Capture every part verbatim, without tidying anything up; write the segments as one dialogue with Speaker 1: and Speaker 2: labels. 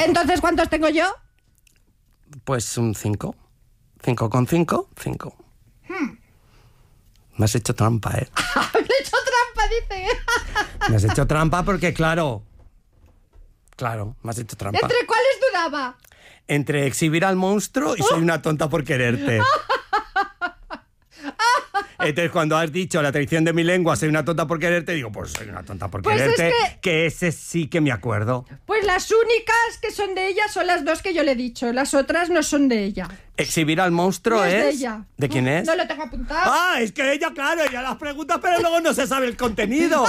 Speaker 1: Entonces, ¿cuántos tengo yo?
Speaker 2: Pues un cinco. Cinco con cinco, cinco.
Speaker 1: Hmm.
Speaker 2: Me has hecho trampa, ¿eh?
Speaker 1: Me he hecho trampa, dice.
Speaker 2: Me has hecho trampa porque, claro... Claro, me has hecho trampa.
Speaker 1: ¿Entre cuáles dudaba?
Speaker 2: Entre exhibir al monstruo y soy una tonta por quererte. Entonces, cuando has dicho la traición de mi lengua, soy una tonta por quererte, digo, pues soy una tonta por
Speaker 1: Pues
Speaker 2: quererte,
Speaker 1: es que...
Speaker 2: que ese sí que me acuerdo.
Speaker 1: Pues las únicas que son de ella son las dos que yo le he dicho. Las otras no son de ella.
Speaker 2: Exhibir al monstruo
Speaker 1: No es
Speaker 2: es...
Speaker 1: de ella.
Speaker 2: ¿De quién es?
Speaker 1: No lo tengo apuntado.
Speaker 2: Ah, es que ella, claro, ella las pregunta, pero luego no se sabe el contenido.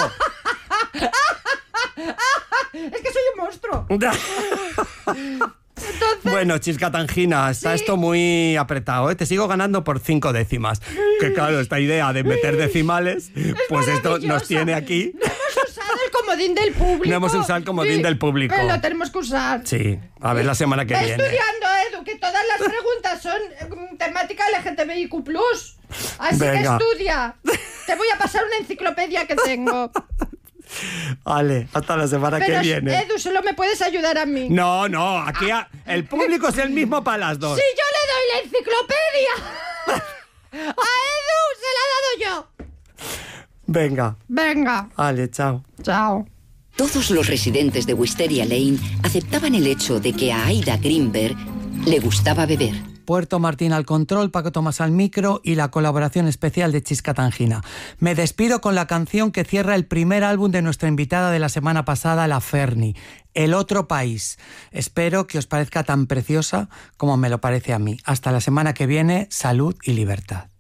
Speaker 1: Es que soy un monstruo. Entonces...
Speaker 2: Bueno, Chisca Tangina, está
Speaker 1: Sí.
Speaker 2: esto muy apretado, ¿eh? Te sigo ganando por cinco décimas. Que claro, esta idea de meter decimales, pues esto nos
Speaker 1: maravillosa.
Speaker 2: tiene aquí.
Speaker 1: No hemos usado el comodín del público.
Speaker 2: No hemos usado el comodín del público.
Speaker 1: Pero lo tenemos que usar.
Speaker 2: Sí, a ver la semana que
Speaker 1: Ve
Speaker 2: viene.
Speaker 1: estudiando, Edu, que todas las preguntas son mm, temática L G T B I Q plus. Así
Speaker 2: Venga.
Speaker 1: que estudia. Te voy a pasar una enciclopedia que tengo.
Speaker 2: Vale, hasta la semana
Speaker 1: Pero,
Speaker 2: que viene.
Speaker 1: Edu, solo me puedes ayudar a mí.
Speaker 2: No, no, aquí a- el público es el mismo para las dos.
Speaker 1: Si yo le doy la enciclopedia a Edu, se la he dado yo.
Speaker 2: Venga,
Speaker 1: Venga,
Speaker 2: vale, chao.
Speaker 1: chao.
Speaker 3: Todos los residentes de Wisteria Lane aceptaban el hecho de que a Aida Greenberg le gustaba beber.
Speaker 2: Puerto Martín al control, Paco Tomás al micro y la colaboración especial de Chisca Tangina. Me despido con la canción que cierra el primer álbum de nuestra invitada de la semana pasada, la Ferni, El Otro País. Espero que os parezca tan preciosa como me lo parece a mí. Hasta la semana que viene, salud y libertad.